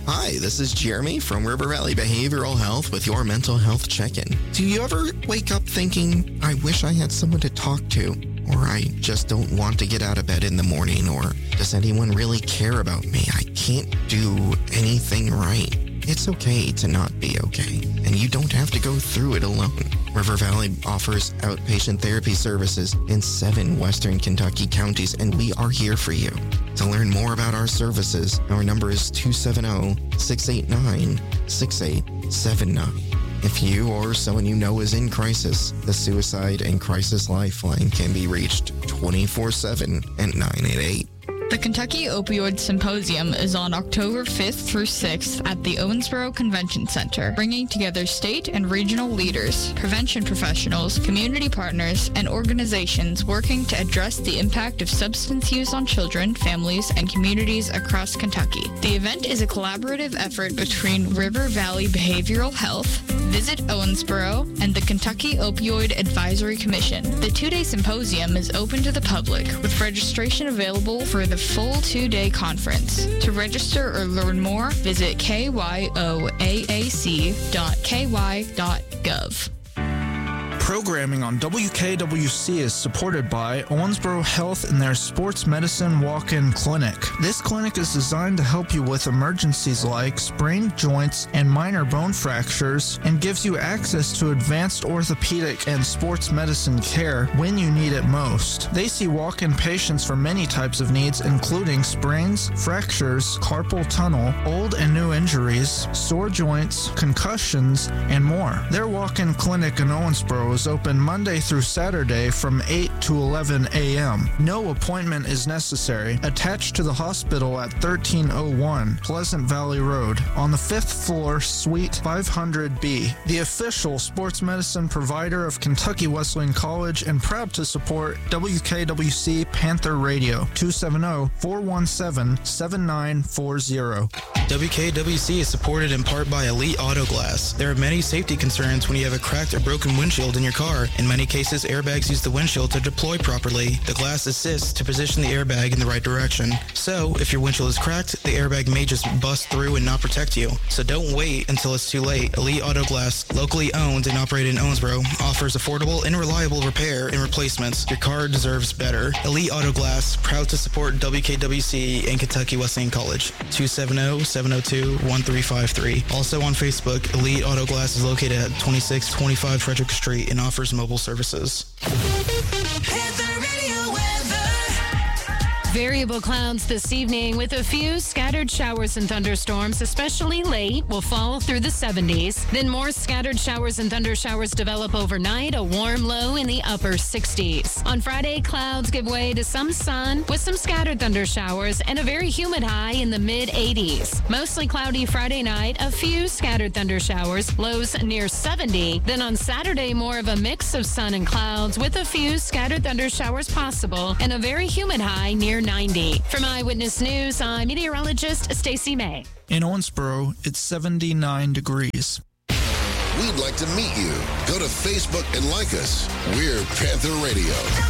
Hi, this is Jeremy from River Valley Behavioral Health with your mental health check-in. Do you ever wake up thinking, I wish I had someone to talk to? Or I just don't want to get out of bed in the morning? Or does anyone really care about me? I can't do anything right. It's okay to not be okay, and you don't have to go through it alone. River Valley offers outpatient therapy services in 7 Western Kentucky counties, and we are here for you. To learn more about our services, our number is 270-689-6879. If you or someone you know is in crisis, the Suicide and Crisis Lifeline can be reached 24/7 at 988. The Kentucky Opioid Symposium is on October 5th through 6th at the Owensboro Convention Center, bringing together state and regional leaders, prevention professionals, community partners, and organizations working to address the impact of substance use on children, families, and communities across Kentucky. The event is a collaborative effort between River Valley Behavioral Health, Visit Owensboro, and the Kentucky Opioid Advisory Commission. The 2-day symposium is open to the public, with registration available for the full 2-day conference. To register or learn more, visit kyoaac.ky.gov. Programming on WKWC is supported by Owensboro Health and their Sports Medicine Walk-In Clinic. This clinic is designed to help you with emergencies like sprained joints and minor bone fractures and gives you access to advanced orthopedic and sports medicine care when you need it most. They see walk-in patients for many types of needs, including sprains, fractures, carpal tunnel, old and new injuries, sore joints, concussions, and more. Their walk-in clinic in Owensboro is open Monday through Saturday from 8 to 11 a.m. No appointment is necessary. Attached to the hospital at 1301 Pleasant Valley Road on the 5th floor, Suite 500B. The official sports medicine provider of Kentucky Wesleyan College and proud to support WKWC Panther Radio, 270-417-7940. WKWC is supported in part by Elite Auto Glass. There are many safety concerns when you have a cracked or broken windshield in your car. In many cases, airbags use the windshield to deploy properly. The glass assists to position the airbag in the right direction. So, if your windshield is cracked, the airbag may just bust through and not protect you. So don't wait until it's too late. Elite Auto Glass, locally owned and operated in Owensboro, offers affordable and reliable repair and replacements. Your car deserves better. Elite Auto Glass, proud to support WKWC and Kentucky Wesleyan College. 270-702-1353. Also on Facebook, Elite Auto Glass is located at 2625 Frederick Street and offers mobile services. Variable clouds this evening with a few scattered showers and thunderstorms, especially late, will fall through the 70s. Then more scattered showers and thundershowers develop overnight, a warm low in the upper 60s. On Friday, clouds give way to some sun with some scattered thundershowers and a very humid high in the mid-80s. Mostly cloudy Friday night, a few scattered thundershowers, lows near 70. Then on Saturday, more of a mix of sun and clouds with a few scattered thundershowers possible and a very humid high near 90. From Eyewitness News, I'm meteorologist Stacey May. In Owensboro, it's 79 degrees. We'd like to meet you. Go to Facebook and like us. We're Panther Radio.